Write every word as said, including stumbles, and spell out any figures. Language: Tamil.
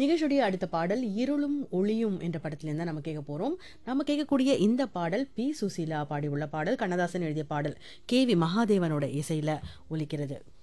நிகழ்ச்சியுடைய அடுத்த பாடல் இருளும் ஒளியும் என்ற படத்திலிருந்து தான் நம்ம கேட்க போறோம். நம்ம கேட்கக்கூடிய இந்த பாடல் பி சுசீலா பாடியுள்ள பாடல், கண்ணதாசன் எழுதிய பாடல், கே வி மகாதேவனோட இசையில ஒலிக்கிறது.